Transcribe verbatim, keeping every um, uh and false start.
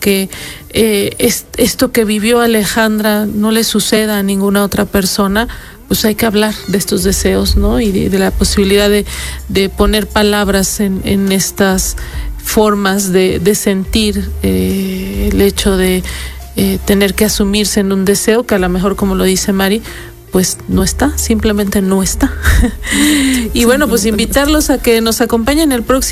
que eh, es, esto que vivió Alejandra no le suceda a ninguna otra persona, pues hay que hablar de estos deseos, ¿no? Y de, de la posibilidad de, de poner palabras en, en estas formas de, de sentir eh, el hecho de eh, tener que asumirse en un deseo que a lo mejor, como lo dice Mari, pues no está, simplemente no está. Y bueno, pues invitarlos a que nos acompañen el próximo